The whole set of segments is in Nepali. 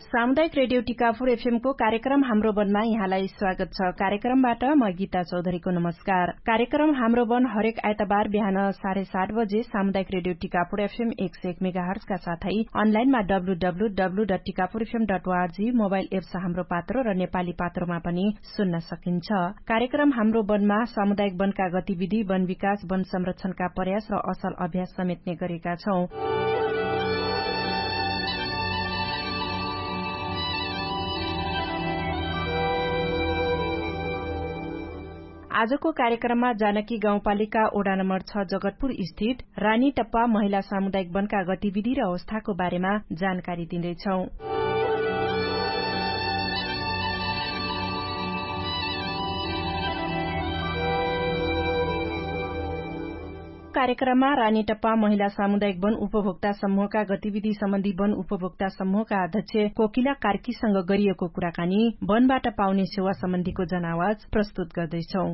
सामुदायिक रेडियो टिकापुर एफएमको कार्यक्रम हाम्रो वनमा यहाँलाई स्वागत छ। कार्यक्रमबाट म गीता चौधरीको नमस्कार। कार्यक्रम हाम्रो वन हरेक आइतबार बिहान 7:30 बजे सामुदायिक रेडियो टिकापुर एफएम 101 मेगाहर्ज का साथै अनलाइनमा www.tikapurfm.org मोबाइल एप्स हाम्रो पात्रो र नेपाली पात्रोमा पनि सुन्न सकिन्छ। कार्यक्रम हाम्रो वनमा सामुदायिक वनका गतिविधि, वन विकास, वन संरक्षणका प्रयास र असल अभ्यास समेट्ने गरेका छौं। आजको कार्यक्रममा जानकी गाउँपालिका ओडा नम्बर 6 जगतपुर स्थित रानी टप्पा महिला सामुदायिक वनका गतिविधि र अवस्थाको बारेमा जानकारी दिँदैछौं। कार्यक्रममा रानी टप्पा महिला सामुदायिक वन उपभोक्ता समूहका गतिविधि सम्बन्धी वन उपभोक्ता समूहका अध्यक्ष कोकिला कार्कीसँग गरिएको कुराकानी, वनबाट पाउने सेवा सम्बन्धीको जनावाज प्रस्तुत गर्दैछौं।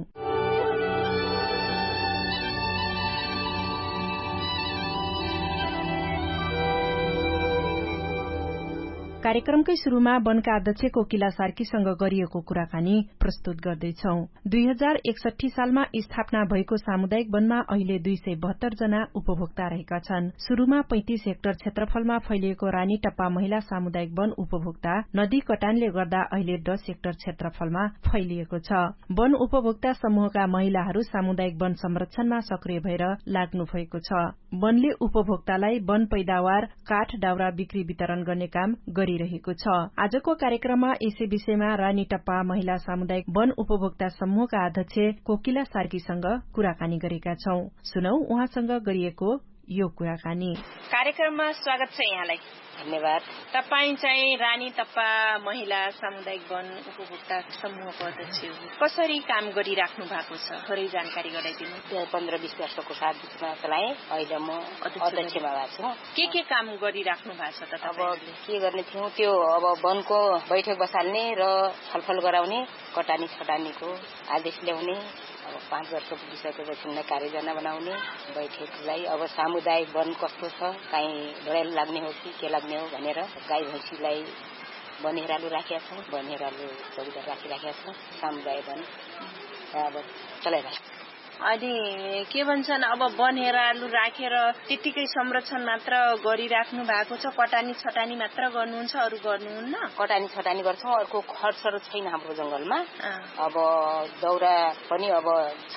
कार्यक्रमकै शुरूमा वनका अध्यक्ष कोकिला सार्कीसँग गरिएको कुराकानी प्रस्तुत गर्दैछौं। 2061 सालमा स्थापना भएको सामुदायिक वनमा अहिले 272 जना उपभोक्ता रहेका छन्। शुरूमा 35 हेक्टर क्षेत्रफलमा फैलिएको रानी टप्पा महिला सामुदायिक वन उपभोक्ता नदी कटानले गर्दा अहिले 10 हेक्टर क्षेत्रफलमा फैलिएको छ। वन उपभोक्ता समूहका महिलाहरू सामुदायिक वन संरक्षणमा सक्रिय भएर लाग्नु भएको छ। वनले उपभोक्तालाई वन पैदावार, काठ, दाउरा बिक्री वितरण गर्ने काम गरिरहेको छ। आजको कार्यक्रममा यसै विषयमा रानी टप्पा महिला सामुदायिक वन उपभोक्ता समूहका अध्यक्ष कोकिला सार्कीसँग कुराकानी गरेका छौं। सुनौ उहाँसँग गरिएको यो कुराकानी। कार्यक्रममा स्वागत छ यहाँलाई। धन्यवाद। तपाई चाहिँ रानी टप्पा महिला सामुदायिक वन उपभोक्ता समूहको अध्यक्ष हो। कसरी काम गरिराख्नु भएको छ थोरै जानकारी गराइदिनु। 15-20 वर्षको साथमा चलाए, अहिले म अध्यक्षमा भएको छु। के काम गरिराख्नु भएको छ त? अब के गर्ने थियौं, त्यो अब वनको बैठक बसाल्ने र छलफल गराउने, कटानी छटानीको आदेश ल्याउने, अब 5 वर्ष पुगिसकेपछि कार्ययोजना बनाउने, बैठकलाई अब सामुदायिक वन कस्तो छ, काहीँ ढोडेल लाग्ने हो कि के लाग्ने हो भनेर गाई भैँसीलाई वनहेरालु राखेका छौँ, वनहेरालु चौकीदार राखिराखेका छौँ। सामुदायिक वन अब चलाइरहेको। अहिले के भन्छन्, अब वनहेरालु राखेर त्यतिकै संरक्षण मात्र गरिराख्नु भएको छ, कटानी छटानी मात्र गर्नुहुन्छ, अरू गर्नुहुन्न? कटानी छटानी गर्छौँ, अर्को खर्चहरू छैन हाम्रो जंगलमा। अब दौरा पनि अब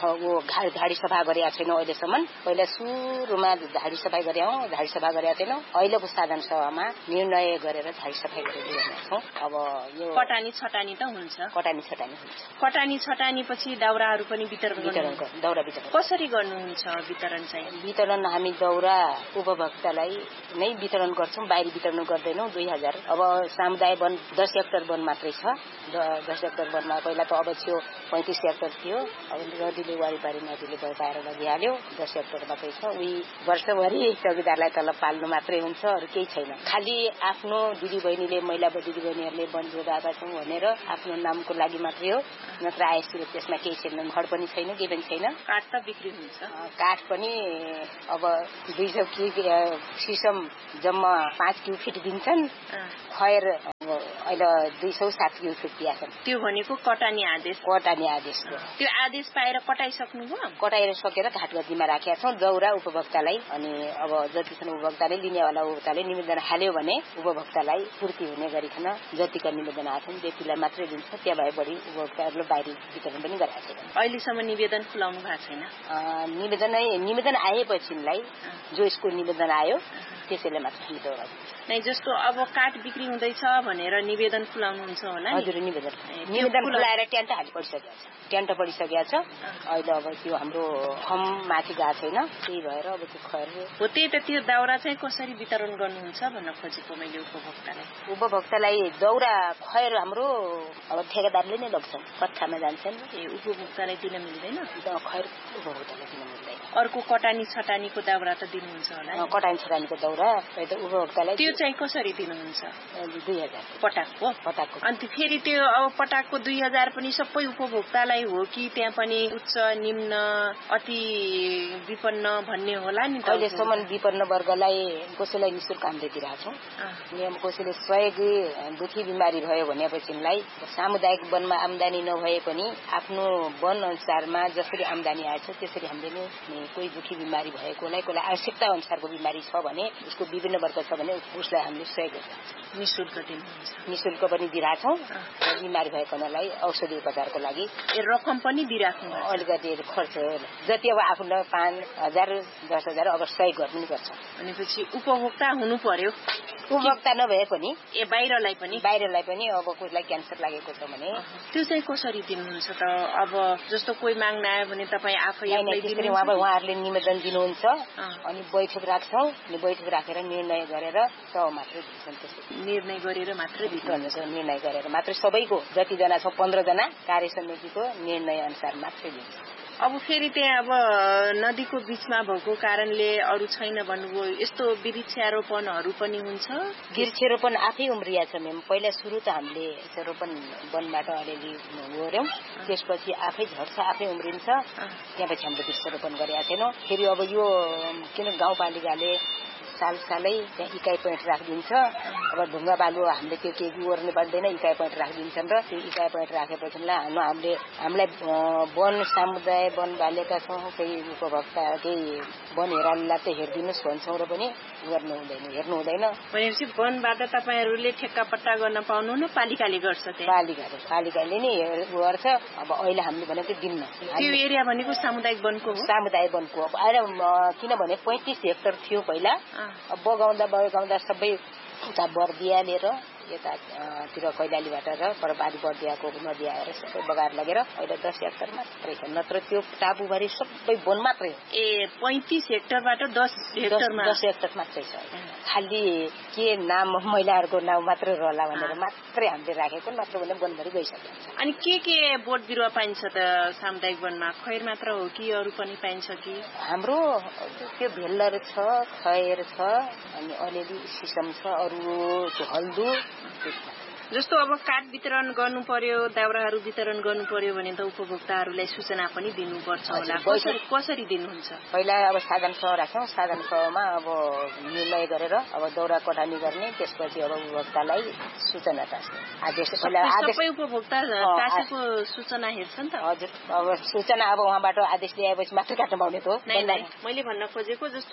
झाडी सफा गरेका छैनौँ अहिलेसम्म। पहिला सुरुमा झाडी सफाई गरेँ, झाडी सफा गरेका छैनौँ। अहिलेको साधन सभामा निर्णय गरेर झाडी सफाई गरिरहेछौँ। अब यो कटानी छटानी त हुन्छ? कटानी छटानी हुन्छ। कटानी छटानी पछि दाउराहरू पनि वितरण दौरा वितरण कसरी गर्नुहुन्छ? वितरण चाहिँ वितरण हामी दौरा उपभोक्तालाई नै वितरण गर्छौँ, बाहिरी वितरण गर्दैनौँ। 2000 अब सामुदायिक वन 10 हेक्टर वन मात्रै छ। 10 हेक्टर वनमा पहिला त अब थियो 35 हेक्टर थियो। अब नदीले वारिपारी नदीले बगाएर लगिहाल्यो। 10 हेक्टर मात्रै छ। उही वर्षभरि चौकीदारलाई तलब पाल्नु मात्रै हुन्छ, अरू केही छैन। खालि आफ्नो दिदीबहिनीले, महिला दिदीबहिनीहरूले वन जोगाएका छौँ भनेर आफ्नो नामको लागि मात्रै हो, नत्र आयस्थिर त्यसमा केही छैन। घर पनि छैन, केही पनि छैन। काठ त बिक्री हुन्छ? काठ पनि अब 200 सिसम जम्मा 5 क्युबिक फिट दिन्छन्। खैर अहिले 207 क्युबिक फिट दिएछन्। त्यो भनेको कटानी आदेश? कटानी आदेश हो। त्यो आदेश पाएर कटाइसक्नु भयो? कटाएर सकेर घाटगद्दीमा राखेका छौँ दौरा उपभोक्तालाई। अनि अब जतिसम्म उपभोक्ताले लिनेवाला उपभोक्ताले निवेदन हाल्यो भने उपभोक्तालाई पूर्ति हुने गरिकन जतिका निवेदन आछन् त्यतिलाई मात्रै दिन्छ। त्यहाँ भए बढी उपभोक्ताहरूले बाहिरी वितरण पनि गरेका छैन। अहिलेसम्म निवेदन खुलाउनु भएको छैन? निवेदन आएपछिलाई जो यसको निवेदन आयो त्यसैले मात्र हामी दौरा नै। जस्तो अब काठ बिक्री हुँदैछ भनेर निवेदन खुलाउनुहुन्छ होला नि? हजुर, निवेदन खुलाएर ट्यान्ट हालिपडिसकेको छ। ट्यान्ट पडिसकेको छ। अहिले अब त्यो हाम्रो फर्म माथि गएको छैन, त्यही भएर अब त्यो खैर हो। त्यही त, त्यो दाउरा चाहिँ कसरी वितरण गर्नुहुन्छ भन्न खोजेको मैले उपभोक्तालाई। उपभोक्तालाई दौरा खैर हाम्रो अब ठेकेदारले नै लग्छन्, कट्ठामा जान्छन्। उपभोक्तालाई दिन मिल्दैन? खैर उपभोक्तालाई दिन मिल्दैन। अर्को कटानी छटानीको दाउरा त दिनुहुन्छ होला? कटानी छटानीको दौरा उपभोक्तालाई त्यो चाहिँ कसरी दिनुहुन्छ? 2000 पटाकको। अनि फेरि त्यो अब पटाकको 2000 पनि सबै उपभोक्तालाई हो कि त्यहाँ पनि उच्च निम्न अति विपन्न भन्ने होला नि त? अहिलेसम्म विपन्न वर्गलाई कसैलाई निशुल्क हामीले दिइरहेको छौँ। नियम कसैले सहयोगी दुखी बिमारी भयो भनेपछिलाई सामुदायिक वनमा आम्दानी नभए पनि आफ्नो वन अनुसारमा जसरी आम्दानी आएछ त्यसरी हामीले नै कोही दुखी बिमारी भएकोलाई कसलाई आवश्यकता अनुसारको बिमारी छ भने उसको विभिन्न वर्ग छ भने उसलाई हामीले सहयोग गर्छौँ। निशुल्क पनि दिइरहेछौँ। बिमारी भएकोलाई औषधि उपचारको लागि रकम पनि दिइराख्नु अलिकति खर्च जति अब आफ्नो 5,000 10,000 अब सहयोग गर्नु पर्छ। भनेपछि उपभोक्ता हुनु पर्यो। उपभोक्ता नभए पनि बाहिरलाई पनि अब कसैलाई क्यान्सर लागेको छ भने त्यो चाहिँ कसरी दिनुहुन्छ त? अब जस्तो कोही माग्न आयो भने तपाईँ आफै उहाँहरूले निवेदन दिनुहुन्छ अनि बैठक राख्छौँ अनि बैठक राखेर निर्णय गरेर तब मात्रै दिन्छौँ। निर्णय गरेर मात्रै सबैको जतिजना छ 15 जना कार्य समितिको निर्णय अनुसार मात्रै दिन्छ। अब फेरि त्यहाँ अब नदीको बीचमा भएको कारणले अरू छैन भन्नुभयो, यस्तो वृक्षारोपणहरू पनि हुन्छ? वृक्षारोपण आफै उम्रिया छ म्याम। पहिला सुरु त हामीले वृक्षारोपण वनबाट अलिअलि गऱ्यौँ, त्यसपछि आफै झर्छ आफै उम्रिन्छ। त्यहाँपछि हामीले वृक्षारोपण गरेका थिएनौँ। फेरि अब यो किन गाउँपालिकाले सालै त्यहाँ इकाइ पोइन्ट राखिदिन्छ। अब ढुङ्गा बालु हामीले त्यो केही ओर्नु पर्दैन, इकाइ पोइन्ट राखिदिन्छन् र त्यो इकाइ पोइन्ट राखेपछि हामीलाई वन समुदाय वन बालेका छौँ केही उपभोक्ता केही वन हेरालीलाई त हेरिदिनुहोस् भन्छौँ र पनि हेर्नु हुँदैन। भनेपछि वनबाट तपाईँहरूले ठेक्कापट्टा गर्न पाउनु न पालिकाले गर्छ? पालिकाले नै गर्छ। अब अहिले हामीले भनेको दिन्न। त्यो एरिया भनेको सामुदायिक वनको हो? सामुदायिक वनको। अब अहिले किनभने 35 हेक्टर थियो पहिला, बगाउँदा सबै उता बर्दिया लिएर यतातिर कैलालीबाट र परबारी बर्दियाको नदी आएर सबै बगाएर लगेर अहिले 10 हेक्टर मात्रै छ। नत्र त्यो टापुभरि सबै वन मात्रै हो। 35 हेक्टरबाट 10 हेक्टर मात्रै छ। खालि के नाम महिलाहरूको नाम मात्रै रहला भनेर मात्रै हामीले राखेको, नत्र भने वनभरि गइसक्यो। अनि के बोट बिरुवा पाइन्छ त सामुदायिक वनमा? खैर मात्र हो कि अरू पनि पाइन्छ कि? हाम्रो त्यो भेल्लर छ, खैर छ, अनि अलिअलि सिसम छ, अरू हल्दु। जस्तो अब काठ वितरण गर्नु पर्यो, दाउराहरू वितरण गर्नु पर्यो भने त उपभोक्ताहरूलाई सूचना पनि दिनुपर्छ होला। कसरी दिनुहुन्छ? पहिला अब साधन सभा राख्छौँ। साधन सभामा अब निर्णय गरेर अब दाउरा कटानी गर्ने, त्यसपछि अब उपभोक्तालाई सूचना टाँस्ने आदेश। सबै उपभोक्ता टाँसेको सूचना हेर्छ नि त? हजुर। अब सूचना अब उहाँबाट आदेश ल्याएपछि मात्रै काट्न पाउने त हो। मैले भन्न खोजेको जस्तो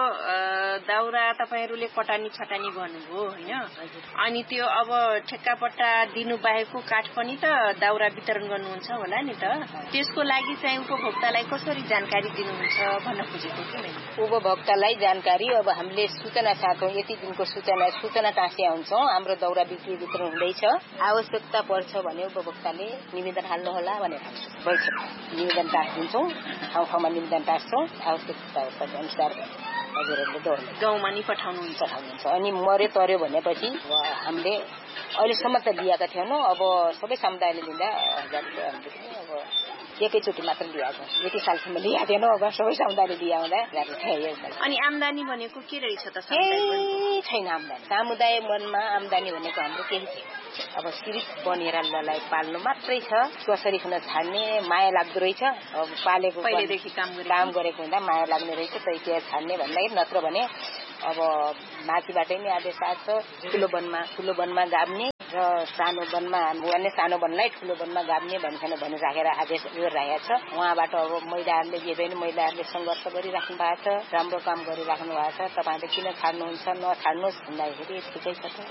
दाउरा तपाईँहरूले कटानी छटानी गर्नुभयो होइन, अनि त्यो अब ठेक्कापट्टा दिनु बाहेकको काठ पनि त दाउरा वितरण गर्नुहुन्छ होला नि त? त्यसको लागि चाहिँ उपभोक्तालाई कसरी जानकारी दिनुहुन्छ भन्न खोजेको कि मैले? उपभोक्तालाई जानकारी अब हामीले सूचना साथौँ। यति दिनको सूचना टाँसिया हुन्छौँ। हाम्रो दाउरा बिक्री वितरण हुँदैछ, आवश्यकता पर्छ भने उपभोक्ताले निवेदन हाल्नु होला भनेर बैठक निवेदन टाँसिदिन्छौँ। ठाउँ निवेदन टाँस्छौँ। आवश्यकता अनुसार हजुरहरूले गाउँमा नि पठाउनुहुन्छ। अनि मर्यो तर्यो भनेपछि हामीले अहिलेसम्म त लिएका थिएनौँ। अब सबै समुदायले लिँदा 1000 रुपियाँ हामीले अब एकैचोटि मात्र लिएका छौँ। यति सालसम्म लिएका थिएनौँ। अब सबै समुदायले लिया हुँदा अनि आम्दानी भनेको के रहेछ त? केही छैन आम्दानी। सामुदाय वनमा आम्दानी भनेको हाम्रो केही छैन। अब सिरिफ वन हेराल्दालाई पाल्नु मात्रै छ। कसरी खुन छाड्ने माया लाग्दो रहेछ। अब पालेको पहिलेदेखि काम गरेको हुँदा माया लाग्ने रहेछ त के छाड्ने भन्दाखेरि, नत्र भने अब माथिबाटै नै आदेश आएको छ। ठुलो वनमा गाब्ने र सानो वनमा सानो वनलाई ठुलो वनमा गाब्ने भनि राखेर आदेश राखेको छ। उहाँबाट अब महिलाहरूले महिलाहरूले सङ्घर्ष गरिराख्नु भएको छ, राम्रो काम गरिराख्नु भएको छ। तपाईँहरूले किन छाड्नुहुन्छ, नछाड्नुहोस् भन्दाखेरि ठिकै छ त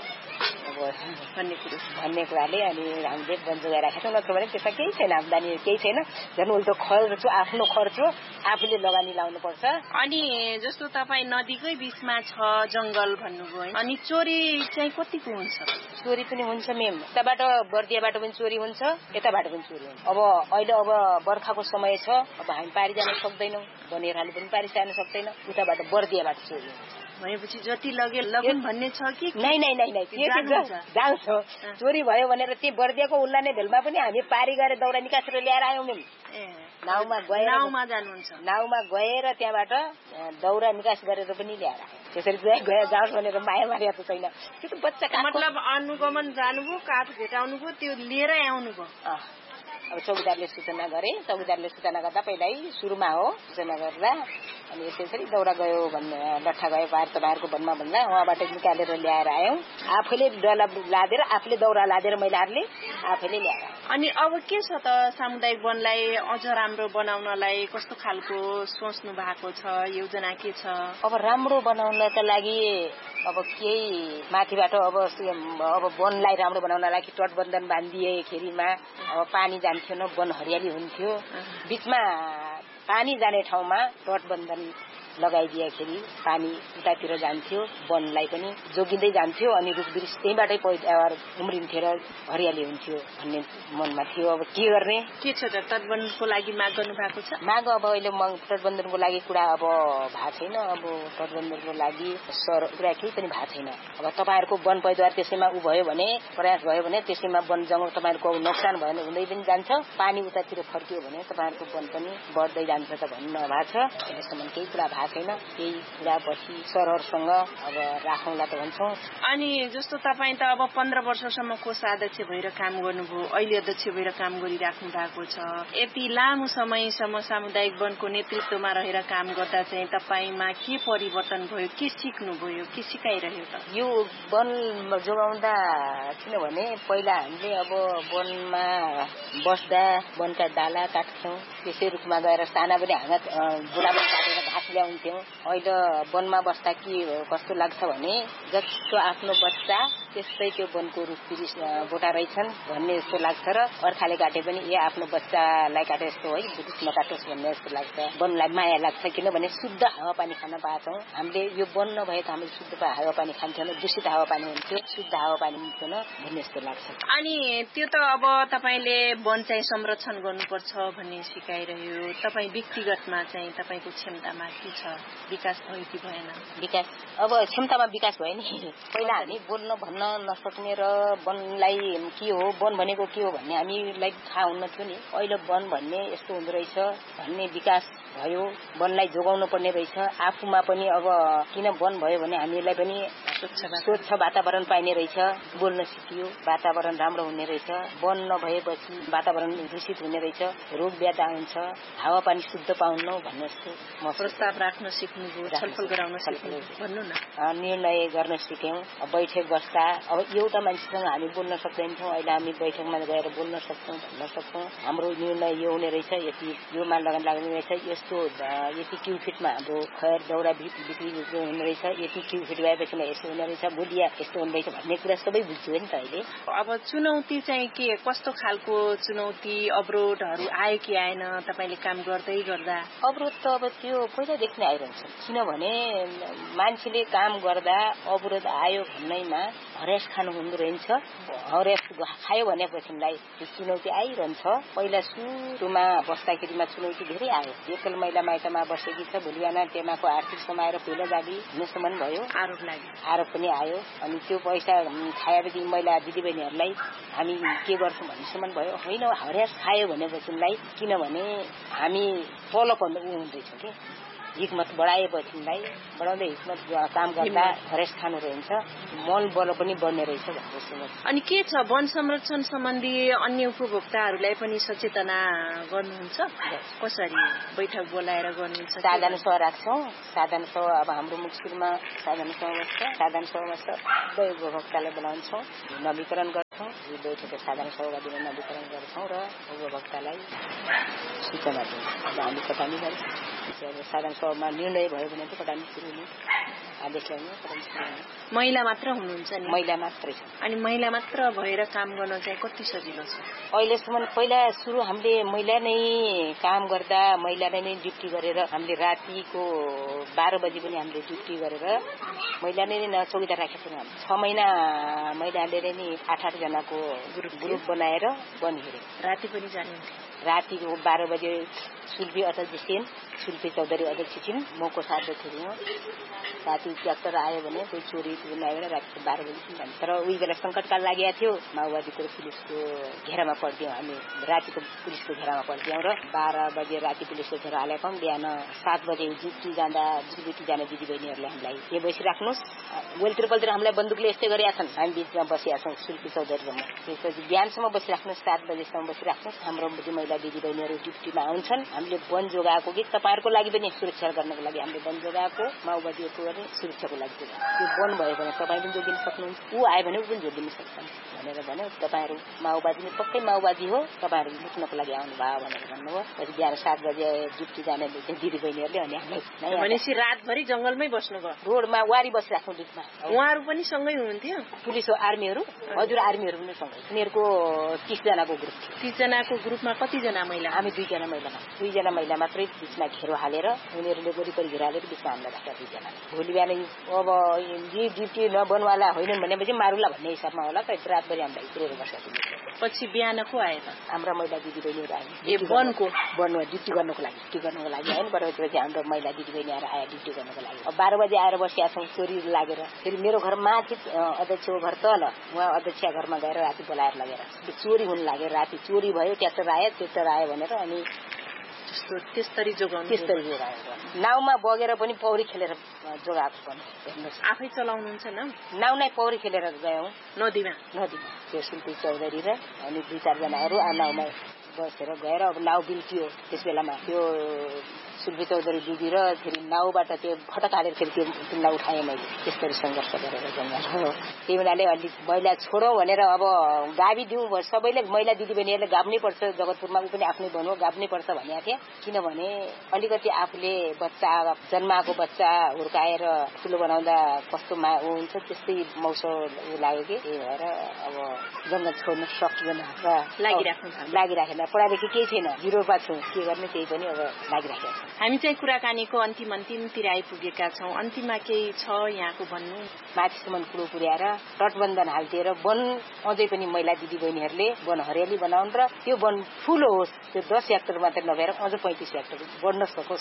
भन्ने कुराले अनि हामीले वन जोगाइराखेका छौँ। नत्र भने त्यसमा केही छैन, आम्दानी केही छैन। झन् उल्टो खर्च आफ्नो खर्च आफूले लगानी लाउनुपर्छ। अनि जस्तो तपाईँ नदीकै बीचमा छ, जंगल भन्नुभयो, अनि चोरी चाहिँ कतिको हुन्छ? चोरी पनि हुन्छ मेम। यताबाट बर्दियाबाट पनि चोरी हुन्छ, यताबाट पनि चोरी हुन्छ। अब अहिले बर्खाको समय छ, अब हामी पारी जान सक्दैनौँ, बनेराले पनि पारी जान सक्दैन, उताबाट बर्दियाबाट चोरी हुन्छ। भनेपछि जति लगुन भन्ने छ कि जान्छ। चोरी भयो भनेर त्यही बर्दियाको उल्लाने भेलमा पनि हामी पारी गरेर दाउरा निकासेर ल्याएर आयौँ मेम। नाउमा जानुहुन्छ नाउमा गएर त्यहाँबाट दौरा निकास गरेर पनि ल्याएर त्यसरी गए जाओस् भनेर माया मारिया त छैन त्यो त बच्चा मतलब अनुगमन जानुभयो काठ भेटाउनुभयो त्यो लिएर आउनुभयो अब चौकीदारले सूचना गर्दा पहिल्यै सुरुमा हो सूचना गर्दा अनि यसरी दौरा गयो भन्ने लट्ठा गयो पार तपाईँहरूको वनमा भन्दा उहाँबाट निकालेर ल्याएर आयौँ आफैले डला लादेर आफूले दौरा लादेर महिलाहरूले आफैले ल्याएर अनि अब के छ त सामुदायिक वनलाई अझ राम्रो बनाउनलाई कस्तो खालको सोच्नु भएको छ योजना के छ अब राम्रो बनाउनका लागि अब केही माथिबाट अब वनलाई राम्रो बनाउनका लागि तटबन्धन बाँधिएखेरिमा अब पानी जान्थ्यो न वन हरियाली हुन्थ्यो बीचमा पानी जाने ठाउँमा तटबन्धन लगाइदिएखेरि पानी उतातिर जान्थ्यो वनलाई पनि जोगिँदै जान्थ्यो अनि रुख वृक्ष त्यहीँबाटै उम्रिन्थ्यो र हरियाली हुन्थ्यो भन्ने मनमा थियो अब के गर्ने के छ त तटबन्धनको लागि माग गर्नु भएको छ माग अब अहिले तटबन्धनको लागि कुरा अब भएको छैन अब तटबन्धनको लागि कुरा केही पनि भएको छैन अब तपाईँहरूको वन पैदावार त्यसैमा उ भयो भने प्रयास भयो भने त्यसैमा वन जङ्गल तपाईँहरूको नोक्सान भयो भने हुँदै पनि जान्छ पानी उतातिर फर्कियो भने तपाईँहरूको वन पनि बढ्दै जान्छ त भन्नु भएको छ अहिलेसम्म केही कुरा भएको छैन केही कुरा पछि सरहरूसँग अब राखौँला त भन्छौँ अनि जस्तो तपाईँ त अब 15 वर्षसम्म कोषाध्यक्ष भएर काम गर्नुभयो अहिले अध्यक्ष भएर काम गरिराख्नु भएको छ यति लामो समयसम्म सामुदायिक वनको नेतृत्वमा रहेर काम गर्दा चाहिँ तपाईँमा के परिवर्तन भयो के सिक्नुभयो के सिकाइरह्यो त यो वन जोगाउँदा किनभने पहिला हामीले अब वनमा बस्दा वनका डाला काट्थ्यौँ त्यसै रूपमा गएर साना पनि बुढामा काटेर घाँस ल्याउँथ्यौँ अहिले वनमा बस्दा के कस्तो लाग्छ भने जस्तो आफ्नो बच्चा त्यस्तै त्यो वनको रुख वृक्ष बोटा रहेछन् भन्ने जस्तो लाग्छ र अर्खाले काटे पनि ए आफ्नो बच्चालाई काटे जस्तो है रुख नकाटोस् भन्ने जस्तो लाग्छ वनलाई माया लाग्छ किनभने शुद्ध हावापानी खान पाएछौँ हामीले यो वन नभए त हामीले शुद्ध हावापानी खान्थ्यौँ दूषित हावापानी हुन्थ्यो शुद्ध हावापानी हुन्थेन भन्ने जस्तो लाग्छ अनि त्यो त अब तपाईँले वन चाहिँ संरक्षण गर्नुपर्छ भन्ने सिकाइरह्यो तपाईँ व्यक्तिगतमा चाहिँ तपाईँको क्षमतामा के छ विकास भयो कि भएन विकास अब क्षमतामा विकास भयो नि पहिला हामी बोल्न भन्न नसक्ने र वनलाई के हो वन भनेको के हो भन्ने हामीलाई थाहा हुन्न थियो नि अहिले वन भन्ने यस्तो हुँदो रहेछ भन्ने विकास भयो वनलाई जोगाउनु पर्ने रहेछ आफूमा पनि अब किन वन भयो भने हामीलाई पनि स्वच्छ वातावरण पाइने रहेछ बोल्न सिकियो वातावरण राम्रो हुने रहेछ वन नभएपछि वातावरण दूषित हुने रहेछ रोग व्याध हुन्छ हावापानी शुद्ध पाउनु भन्ने जस्तो म प्रस्ताव राख्न सिक्नुभयो छलफल गराउन सिक्नु भन्नु न निर्णय गर्न सिक्यौँ बैठक बस्दा अब एउटा मान्छेसँग हामी बोल्न सक्दैनथ्यौँ अहिले हामी बैठकमा गएर बोल्न सक्छौँ भन्न सक्छौँ हाम्रो निर्णय यो हुने रहेछ यति योमा लगन लाग्ने रहेछ यस्तो यति क्युफिटमा हाम्रो खैर दौरा बिक्री हुने रहेछ यति क्युफिट गएपछि यस्तो हुने रहेछ भोलिया यस्तो हुने रहेछ भन्ने कुरा सबै बुझ्छु नि त अहिले अब चुनौती चाहिँ के कस्तो खालको चुनौती अवरोधहरू आयो कि आएन तपाईँले काम गर्दै गर्दा अवरोध त अब त्यो पहिलादेखि नै आइरहन्छ किनभने मान्छेले काम गर्दा अवरोध आयो भन्दैमा हरेस खानु हुँदो रहेछ हरेस खायो भनेपछिलाई त्यो चुनौती आइरहन्छ पहिला सुरुमा बस्दाखेरिमा चुनौती धेरै आयो एकल महिला माइतमा बसेकी छ भोलि बिहान टेमाको आर्थिक समाएर पहिला जाबी हुनेसम्म भयो आरोप पनि आयो अनि त्यो पैसा खाएपछि महिला दिदीबहिनीहरूलाई हामी के गर्छौँ भन्नेसम्म भयो होइन हरेस खायो भनेपछिलाई किनभने हामी तल हुँदैछौँ कि हिक्मत बढाएपछिलाई बढाउँदै हिक्मत काम गर्दा हरेस खानु रहन्छ मन बल पनि बढ्ने रहेछ भन्ने अनि के छ वन संरक्षण सम्बन्धी अन्य उपभोक्ताहरूलाई पनि सचेतना गर्नुहुन्छ कसरी बैठक बोलाएर गर्नुहुन्छ साधारण सभा राख्छौँ साधारण सभा अब हाम्रो मुक्सिरमा साधारण सभा बस्छ साधारण सभामा सबै उपभोक्तालाई बोलाउँछौँ नवीकरण गर्छौँ यो बैठक साधारण सभाका दिन नवीकरण गर्छौँ र उपभोक्तालाई सूचना दिन्छौँ अब हामी कटानी गर्छौँ साधारण सभामा निर्णय भयो भने त कटानी सुरु हुने आदेश ल्याउने कटानी सुरु हुने महिला मात्र हुनुहुन्छ नि महिला मात्रै छ अनि महिला मात्र भएर काम गर्न चाहिँ कति सजिलो छ अहिलेसम्म पहिला सुरु हामीले महिला नै काम गर्दा महिलालाई नै ड्युटी गरेर हामीले रातिको 12 बजी पनि हामीले ड्युटी गरेर महिलाले नै चौकीदार राखेका थियौँ 6 महिना महिलाले नै 8 जनाको ग्रुप बनाएर वन हेरे राति पनि जानुहुन्थ्यो रातिको 12 बजे सुल्पी अध्यक्ष थिइन्, सुल्पी चौधरी अध्यक्ष थिइन्, म कोषाध्यक्ष थिएँ। राति ट्र्याक्टर आयो भने कोही चोरी आयो भने राति 12 बजी जान्छ। तर उही बेला सङ्कटकाल लागेको थियो, माओवादीको पुलिसको घेरामा पर्दियौँ हामी, रातिको पुलिसको घेरामा पर्दियौँ र 12 बजे राति पुलिसको घेरा हालेको बिहान 7 बजे ड्युटी जाने दिदीबहिनीहरूले हामीलाई के बसिराख्नुहोस्, गोलतिर हामीलाई बन्दुकले यस्तै गरेका छन्, हामी बिचमा बसिया छौँ सुल्पी चौधरी र म। त्यसपछि बिहानसम्म बसिराख्नुहोस्, 7 बजेसम्म बसिराख्नुहोस्, हाम्रो महिला दिदीबहिनीहरू ड्युटीमा आउँछन्, हामीले वन जोगाएको कि तपाईँहरूको लागि पनि सुरक्षा गर्नको लागि हामीले वन जोगाएको, माओवादीको पनि सुरक्षाको लागि त्यो वन भयो भने तपाईँ पनि जोगिन सक्नुहुन्छ, ऊ आयो भने ऊ पनि जोगिन सक्छन् भनेर भन्यो। तपाईँहरू माओवादी नै पक्कै माओवादी हो, तपाईँहरू लुट्नको लागि आउनुभयो भनेर भन्नुभयो। पछि बिहान 7 बजे ड्युटी जाने दिदीबहिनीहरूले अनि हामीलाई भनेपछि रातभरि जंगलमै बस्नुभयो, रोडमा वारी बसिराख्नु बिचमा। उहाँहरू पनि सँगै हुनुहुन्थ्यो, पुलिस आर्मीहरू, हजुर आर्मीहरू पनि सँगै। उनीहरूको 30 जनाको ग्रुप थियो। 30 जनाको ग्रुपमा कतिजना महिला? हामी 2 जना महिलामा, 2 जना महिला मात्रै बिचमा घेरो हालेर उनीहरूले वरिपरि घेरो हालेर बिचमा हामीलाई राखेर 2 जना। भोलि बिहान अब ड्युटी नबनवाला होइनन् भनेपछि मारुला भन्ने हिसाबमा होला त रातभरि हामीलाई हिँडेर बस्छ। पछि बिहान को आयो त? हाम्रा महिला दिदीबहिनीहरू आए वनमा ड्युटी गर्नको लागि आयो। बराबरपछि हाम्रो महिला दिदीबहिनीहरू आए ड्युटी गर्नको लागि। अब 12 बजे आएर बसिया छौँ चोरी लागेर। फेरि मेरो घर माथि अध्यक्षको घर तल, उहाँ अध्यक्ष घरमा गएर राति बोलाएर लगेर चोरी हुन लाग्यो। राति चोरी भयो, ट्र्याक्टर आयो भनेर अनि त्यस्तरी जोगायो। नाउमा बगेर पनि पौडी खेलेर जोगाएको पनि हेर्नुहोस्। आफै चलाउनुहुन्छ नाउ नै पौडी खेलेर गयौँ नदीमा। त्यो सुल्पी चौधरी र अनि 2-4 जना अरू नाउमा बसेर गएर अब नाउ बिल्कियो त्यस बेलामा। त्यो सुल्पी चौधरी दिदी र फेरि नाउबाट त्यो फटक हालेर फेरि त्यो तिमीलाई उठाएँ मैले। त्यस्तरी सङ्घर्ष गरेर जङ्गल। त्यही हुनाले अलिक महिला छोडौँ भनेर अब गाबी दिउँ, सबैले महिला दिदीबहिनीहरूले गाब्नै पर्छ, जगतपुरमा ऊ पनि आफ्नै बनो गाब्नै पर्छ भनेको थिएँ। किनभने अलिकति आफूले बच्चा जन्माएको बच्चा हुर्काएर ठुलो बनाउँदा कस्तो हुन्छ त्यस्तै मौसम लाग्यो कि। त्यही भएर अब जङ्गल छोड्न सकिँदैन र लागिराखेन। पढालेखी केही छैन, 0 पा छु, के गर्ने त्यही पनि अब लागिराखेको छ। हामी चाहिँ कुराकानीको अन्तिमतिर आइपुगेका छौँ। अन्तिममा केही छ यहाँको भन्नु? माथिसम्म कुरो पुर्याएर तटबन्धन हालिदिएर वन अझै पनि महिला दिदीबहिनीहरूले वन हरियाली बनाउन् र त्यो वन ठुलो होस्, त्यो 10 हेक्टर मात्रै नभएर अझ 35 हेक्टर बढ्न सकोस्।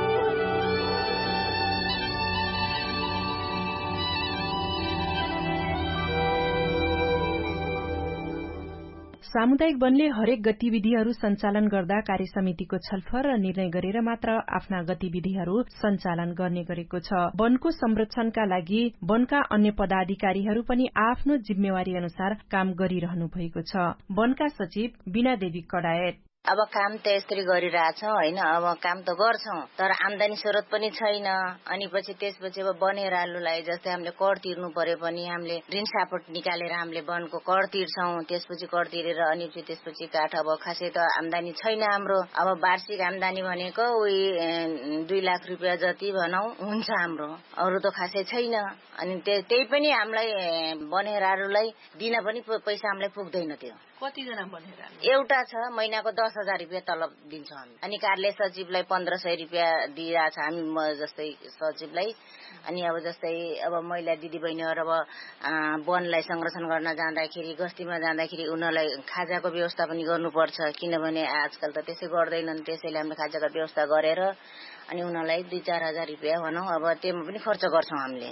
सामुदायिक वनले हरेक गतिविधिहरू सञ्चालन गर्दा कार्य समितिको छलफल र निर्णय गरेर मात्र आफ्ना गतिविधिहरू सञ्चालन गर्ने गरेको छ। वनको संरक्षणका लागि वनका अन्य पदाधिकारीहरू पनि आफ्नो जिम्मेवारी अनुसार काम गरिरहनु भएको छ। वनका सचिव बीना देवी कडायत अब काम त यसरी गरिरहेछौँ होइन, अब काम त गर्छौँ तर आम्दानी स्रोत पनि छैन। अनि त्यसपछि अब बनेरालुलाई जस्तै हामीले कर तिर्नु पर्यो पनि हामीले ऋण सापट निकालेर हामीले वनको कर तिर्छौँ। त्यसपछि कर तिरेर अनि त्यसपछि काठ अब खासै त आम्दानी छैन हाम्रो। अब वार्षिक आम्दानी भनेको उही 2 लाख रुपियाँ जति भनौँ हुन्छ हाम्रो, अरू त खासै छैन। अनि त्यही पनि हामीलाई बनेरालुलाई दिन पनि पैसा हामीलाई पुग्दैन। त्यो कतिजना बनेरालु? एउटा छ, महिनाको 10,000 रुपियाँ तलब दिन्छौँ हामी। अनि कार्यालय सचिवलाई 1500 रुपियाँ दिइरहेछ हामी, म जस्तै सचिवलाई। अनि अब जस्तै अब महिला दिदीबहिनीहरू अब वनलाई संरक्षण गर्न जाँदाखेरि, गस्तीमा जाँदाखेरि उनीहरूलाई खाजाको व्यवस्था पनि गर्नुपर्छ, किनभने आजकल त त्यसै गर्दैनन्। त्यसैले हामीले खाजाको व्यवस्था गरेर अनि उनीहरूलाई 2-4 हजार रुपियाँ भनौँ अब त्यसमा पनि खर्च गर्छौँ हामीले।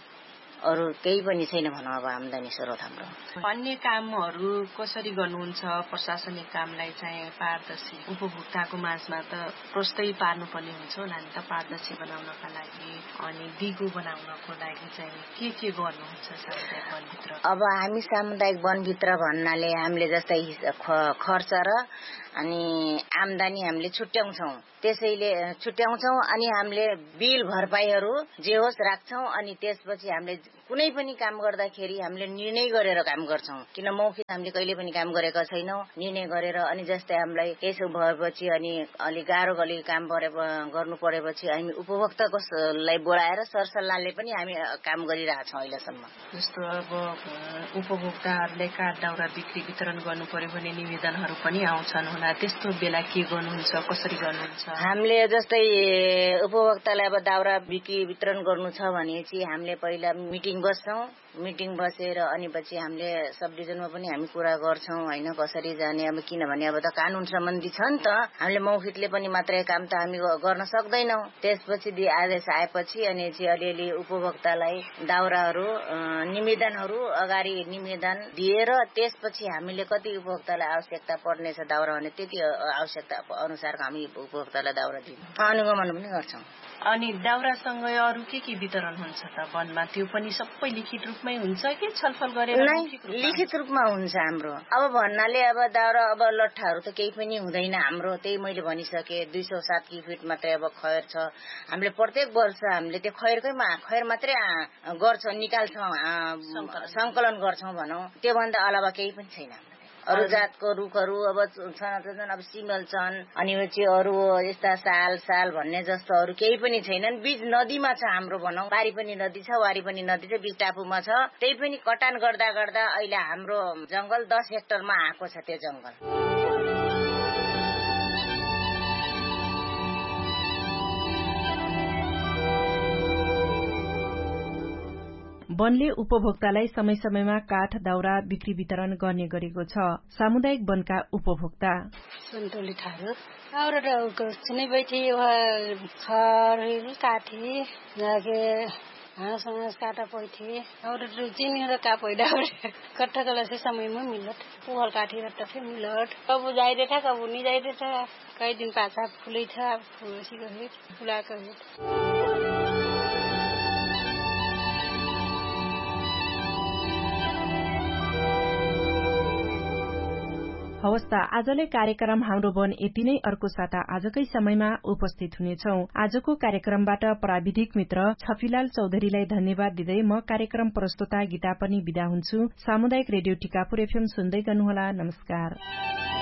अरू केही पनि छैन भनौँ अब आम्दानी स्रोत हाम्रो। अन्य कामहरू कसरी गर्नुहुन्छ? प्रशासनिक कामलाई चाहिँ पारदर्शी उपभोक्ताको माझमा त प्रस्तै पार्नुपर्ने हुन्छ होला नि त पारदर्शी बनाउनका लागि। अनि दिगो बनाउनको लागि चाहिँ के गर्नुहुन्छ सामुदायिक वनभित्र? अब हामी सामुदायिक वनभित्र भन्नाले हामीले जस्तै खर्च र अनि आम्दानी हामीले छुट्याउँछौँ। त्यसैले छुट्याउँछौँ अनि हामीले बिल भरपाईहरू जे होस् राख्छौँ। अनि त्यसपछि हामीले कुनै पनि काम गर्दाखेरि हामीले निर्णय गरेर काम गर्छौँ, किन मौखिक हामीले कहिले पनि काम गरेका छैनौँ। निर्णय गरेर अनि जस्तै हामीलाई यसो भएपछि अनि अलि गाह्रो काम गर्नु परेपछि हामी उपभोक्तालाई बोलाएर सरसल्लाहले पनि हामी काम गरिरहेछौँ अहिलेसम्म। जस्तो अब उपभोक्ताहरूले काठ दाउरा बिक्री वितरण गर्नु पर्यो भने निवेदनहरू पनि आउँछन् होला त्यस्तो बेला के गर्नुहुन्छ, कसरी गर्नुहुन्छ? हामीले जस्तै उपभोक्तालाई अब दाउरा बिक्री वितरण गर्नु छ भने चाहिँ हामीले पहिला मिटिङ बस्छौं। मिटिङ बसेर अनि पछि हामीले सब डिभिजनमा पनि हामी कुरा गर्छौं हैन, कसरी जाने। अब किनभने अब त कानून सम्बन्धी छ नि त, हामीले मौखितले पनि मात्रै काम त हामी गर्न सक्दैनौं। त्यसपछि आदेश आएपछि अनि चाहिँ अलिअलि उपभोक्तालाई दाउराहरू निवेदनहरू अगाडि निवेदन दिएर त्यसपछि हामीले कति उपभोक्तालाई आवश्यकता पर्नेछ दाउरा भने त्यति आवश्यकता अनुसारको हामी उपभोक्तालाई दाउरा दिन्छौं, अनुगमन पनि गर्छौं। अनि दाउरासँग अरू के वितरण हुन्छ त वनमा? त्यो पनि सबै लिखित रूपमै हुन्छ कि छलफल गरेर? लिखित रूपमा हुन्छ हाम्रो। अब भन्नाले अब दाउरा अब लट्ठाहरू त केही पनि हुँदैन हाम्रो, त्यही मैले भनिसके 207 क्युफिट मात्रै अब खैर छ। हामीले प्रत्येक वर्ष हामीले त्यो खैर मात्रै गर्छौं, निकाल्छौं, संकलन गर्छौं भनौं। त्यो भन्दा अलावा केही पनि छैन। अरू जातको रुखहरू अब छन्, अब सिमल छन्, अनि अरू यस्ता साल भन्ने जस्तो अरू केही पनि छैनन्। बीच नदीमा छ हाम्रो भनौं, पारी पनि नदी छ, वारी पनि नदी छ, बीच टापुमा छ। त्यही पनि कटान गर्दा अहिले हाम्रो जंगल 10 हेक्टरमा आएको छ। त्यो जंगल वनले उपभोक्तालाई समय समयमा काठ दाउरा बिक्री वितरण गर्ने गरेको छ। सामुदायिक वनका उपभोक्ता सन्तोली थारू दाउरा सुनै बैठी खर काठी जाके हाँस काटा पैथे और चिनी का पैदा कट्ठा कला से समय में मिलत पुहल काठी रट्टा से मिलत कब जाई देथा कब नहीं जाई देथा कई दिन पाछा फुलै था फुलसी गहे फुला कहे। हवस् त आजले कार्यक्रम हाम्रो वन यति नै। अर्को साता आजकै समयमा उपस्थित हुनेछौं। आजको कार्यक्रमबाट प्राविधिक मित्र छफिलाल चौधरीलाई धन्यवाद दिँदै म कार्यक्रम प्रस्तुता गीता पनि बिदा हुन्छु। सामुदायिक रेडियो टिकापुर FM सुन्दै गर्नुहोला। नमस्कार।